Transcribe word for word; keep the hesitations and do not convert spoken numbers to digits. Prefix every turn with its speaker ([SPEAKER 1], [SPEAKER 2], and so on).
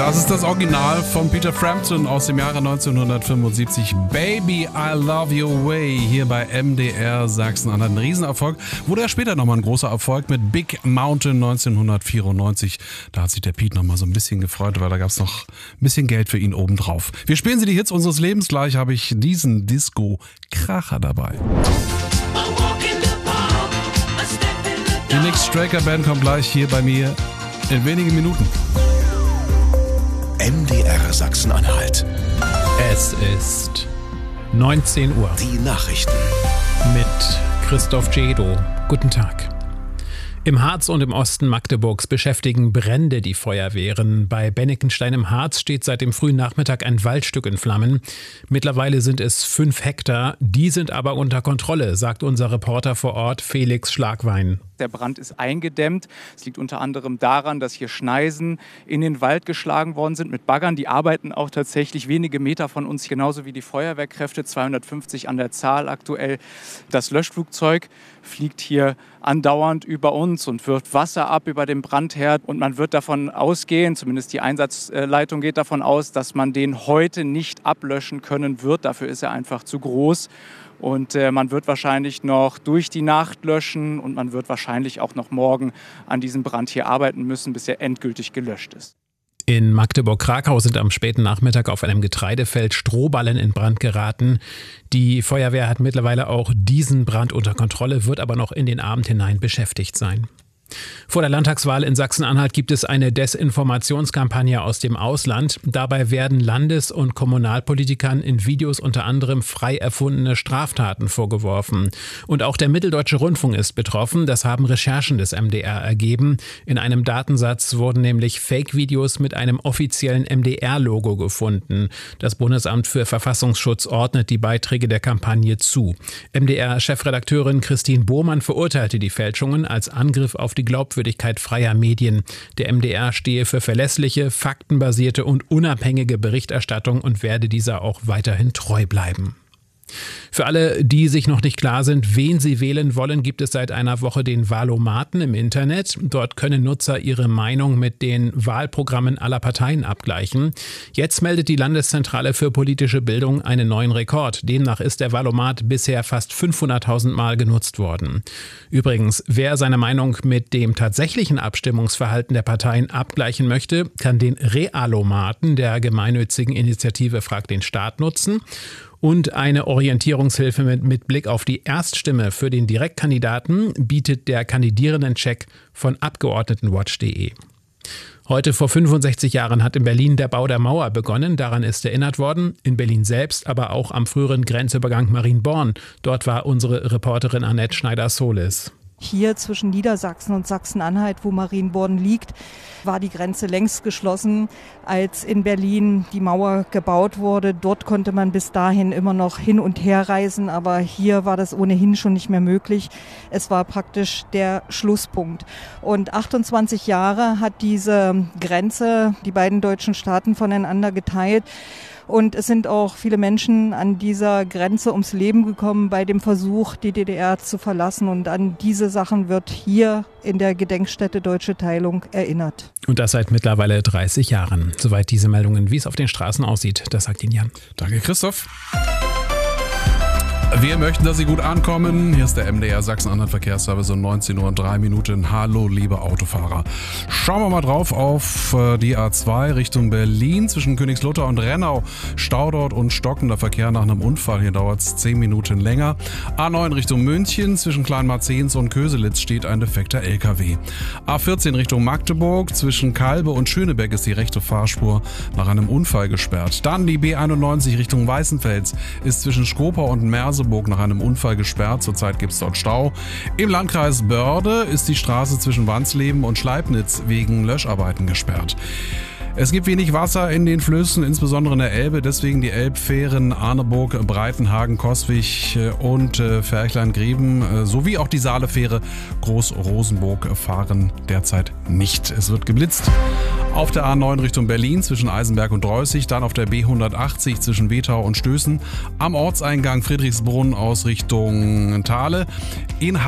[SPEAKER 1] Das ist das Original von Peter Frampton aus dem Jahre neunzehnhundertfünfundsiebzig. Baby, I Love Your Way hier bei M D R Sachsen-Anhalt. Ein Riesenerfolg. Wurde ja später nochmal ein großer Erfolg mit Big Mountain neunzehnhundertvierundneunzig. Da hat sich der Pete nochmal so ein bisschen gefreut, weil da gab es noch ein bisschen Geld für ihn obendrauf. Wir spielen sie die Hits unseres Lebens. Gleich habe ich diesen Disco-Kracher dabei. Die Nick Straker Band kommt gleich hier bei mir in wenigen Minuten.
[SPEAKER 2] M D R Sachsen-Anhalt.
[SPEAKER 3] Es ist neunzehn Uhr.
[SPEAKER 2] Die Nachrichten.
[SPEAKER 3] Mit Christoph Jedo. Guten Tag. Im Harz und im Osten Magdeburgs beschäftigen Brände die Feuerwehren. Bei Bennekenstein im Harz steht seit dem frühen Nachmittag ein Waldstück in Flammen. Mittlerweile sind es fünf Hektar. Die sind aber unter Kontrolle, sagt unser Reporter vor Ort Felix Schlagwein.
[SPEAKER 4] Der Brand ist eingedämmt. Es liegt unter anderem daran, dass hier Schneisen in den Wald geschlagen worden sind mit Baggern. Die arbeiten auch tatsächlich wenige Meter von uns, genauso wie die Feuerwehrkräfte, zweihundertfünfzig an der Zahl aktuell. Das Löschflugzeug fliegt hier andauernd über uns und wirft Wasser ab über den Brandherd. Und man wird davon ausgehen, zumindest die Einsatzleitung geht davon aus, dass man den heute nicht ablöschen können wird. Dafür ist er einfach zu groß. Und äh, man wird wahrscheinlich noch durch die Nacht löschen und man wird wahrscheinlich auch noch morgen an diesem Brand hier arbeiten müssen, bis er endgültig gelöscht ist.
[SPEAKER 3] In Magdeburg-Krakau sind am späten Nachmittag auf einem Getreidefeld Strohballen in Brand geraten. Die Feuerwehr hat mittlerweile auch diesen Brand unter Kontrolle, wird aber noch in den Abend hinein beschäftigt sein. Vor der Landtagswahl in Sachsen-Anhalt gibt es eine Desinformationskampagne aus dem Ausland. Dabei werden Landes- und Kommunalpolitikern in Videos unter anderem frei erfundene Straftaten vorgeworfen. Und auch der Mitteldeutsche Rundfunk ist betroffen. Das haben Recherchen des M D R ergeben. In einem Datensatz wurden nämlich Fake-Videos mit einem offiziellen M D R-Logo gefunden. Das Bundesamt für Verfassungsschutz ordnet die Beiträge der Kampagne zu. M D R-Chefredakteurin Christine Bohrmann verurteilte die Fälschungen als Angriff auf die Glaubwürdigkeit freier Medien. Der M D R stehe für verlässliche, faktenbasierte und unabhängige Berichterstattung und werde dieser auch weiterhin treu bleiben. Für alle, die sich noch nicht klar sind, wen sie wählen wollen, gibt es seit einer Woche den Wahlomaten im Internet. Dort können Nutzer ihre Meinung mit den Wahlprogrammen aller Parteien abgleichen. Jetzt meldet die Landeszentrale für politische Bildung einen neuen Rekord. Demnach ist der Wahlomat bisher fast fünfhunderttausend Mal genutzt worden. Übrigens, wer seine Meinung mit dem tatsächlichen Abstimmungsverhalten der Parteien abgleichen möchte, kann den Realomaten der gemeinnützigen Initiative Frag den Staat nutzen. Und eine Orientierungshilfe mit, mit Blick auf die Erststimme für den Direktkandidaten bietet der Kandidierendencheck von Abgeordnetenwatch punkt de. Heute vor fünfundsechzig Jahren hat in Berlin der Bau der Mauer begonnen. Daran ist erinnert worden. In Berlin selbst, aber auch am früheren Grenzübergang Marienborn. Dort war unsere Reporterin Annette Schneider-Solis.
[SPEAKER 5] Hier zwischen Niedersachsen und Sachsen-Anhalt, wo Marienborn liegt, war die Grenze längst geschlossen, als in Berlin die Mauer gebaut wurde. Dort konnte man bis dahin immer noch hin und her reisen, aber hier war das ohnehin schon nicht mehr möglich. Es war praktisch der Schlusspunkt. Und achtundzwanzig Jahre hat diese Grenze die beiden deutschen Staaten voneinander geteilt. Und es sind auch viele Menschen an dieser Grenze ums Leben gekommen bei dem Versuch, die D D R zu verlassen. Und an diese Sachen wird hier in der Gedenkstätte Deutsche Teilung erinnert.
[SPEAKER 3] Und das seit mittlerweile dreißig Jahren. Soweit diese Meldungen, wie es auf den Straßen aussieht, das sagt Ihnen Jan.
[SPEAKER 1] Danke, Christoph. Wir möchten, dass Sie gut ankommen. Hier ist der M D R Sachsen-Anhalt Verkehrsservice um neunzehn Uhr und drei Minuten. Hallo, liebe Autofahrer. Schauen wir mal drauf auf die A zwei Richtung Berlin. Zwischen Königslutter und Rennau Stau dort und stockender Verkehr nach einem Unfall. Hier dauert es zehn Minuten länger. A neun Richtung München. Zwischen Kleinmarzehns und Köselitz steht ein defekter L K W. A vierzehn Richtung Magdeburg. Zwischen Kalbe und Schönebeck ist die rechte Fahrspur nach einem Unfall gesperrt. Dann die B einundneunzig Richtung Weißenfels ist zwischen Skopau und Merseburg nach einem Unfall gesperrt. Zurzeit gibt es dort Stau. Im Landkreis Börde ist die Straße zwischen Wansleben und Schleibnitz wegen Löscharbeiten gesperrt. Es gibt wenig Wasser in den Flüssen, insbesondere in der Elbe, deswegen die Elbfähren Arneburg, Breitenhagen, Coswig und Ferchlein-Greven sowie auch die Saalefähre Groß-Rosenburg fahren derzeit nicht. Es wird geblitzt. Auf der A neun Richtung Berlin zwischen Eisenberg und Dreußig, dann auf der B hundertachtzig zwischen Wetau und Stößen, am Ortseingang Friedrichsbrunn aus Richtung Thale, in